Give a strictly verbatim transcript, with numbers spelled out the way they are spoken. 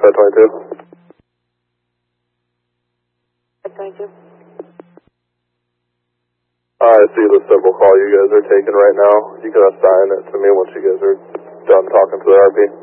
five twenty-two. five twenty-two. I see the simple call you guys are taking right now. You can assign it to me once you guys are done talking to the R P.